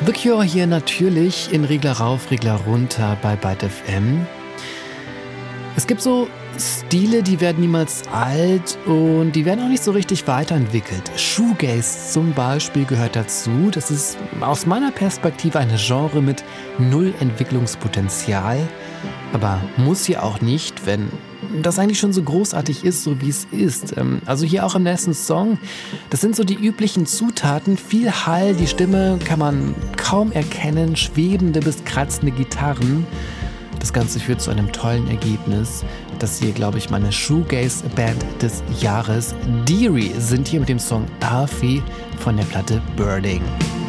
The Cure hier natürlich in Regler rauf, Regler runter bei Byte FM. Es gibt so Stile, die werden niemals alt und die werden auch nicht so richtig weiterentwickelt. Shoegaze zum Beispiel gehört dazu. Das ist aus meiner Perspektive ein Genre mit null Entwicklungspotenzial. Aber muss hier auch nicht, wenn das eigentlich schon so großartig ist, so wie es ist. Also hier auch im nächsten Song, das sind so die üblichen Zutaten. Viel Hall, die Stimme kann man kaum erkennen, schwebende bis kratzende Gitarren. Das Ganze führt zu einem tollen Ergebnis. Das hier, glaube ich, meine Shoegaze-Band des Jahres. Deary sind hier mit dem Song Alfie von der Platte Birding.